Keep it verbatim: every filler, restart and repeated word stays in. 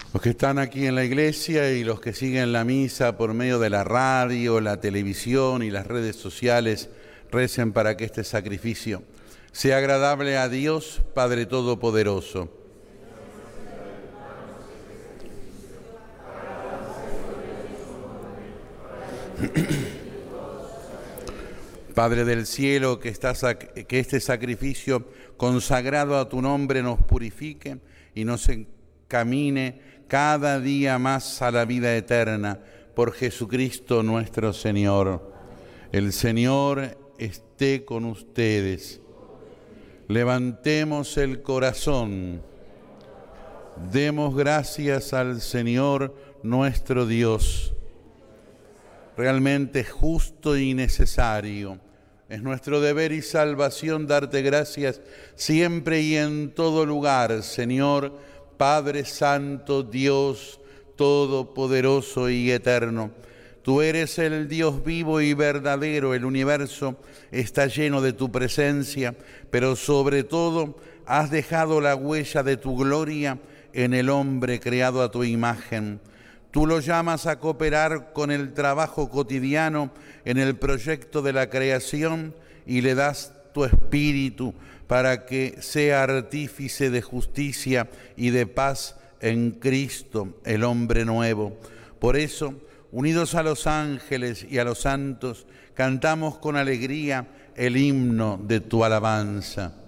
Los que están aquí en la iglesia y los que siguen la misa por medio de la radio, la televisión y las redes sociales, recen para que este sacrificio sea agradable a Dios, Padre Todopoderoso. Padre del cielo, que, estás, que este sacrificio consagrado a tu nombre nos purifique y nos encamine cada día más a la vida eterna, por Jesucristo nuestro Señor. El Señor esté con ustedes. Levantemos el corazón. Demos gracias al Señor nuestro Dios. Realmente justo y necesario. Es nuestro deber y salvación darte gracias siempre y en todo lugar, Señor, Padre Santo, Dios Todopoderoso y Eterno. Tú eres el Dios vivo y verdadero, el universo está lleno de tu presencia, pero sobre todo has dejado la huella de tu gloria en el hombre creado a tu imagen. Tú lo llamas a cooperar con el trabajo cotidiano en el proyecto de la creación y le das tu espíritu para que sea artífice de justicia y de paz en Cristo, el hombre nuevo. Por eso, unidos a los ángeles y a los santos, cantamos con alegría el himno de tu alabanza.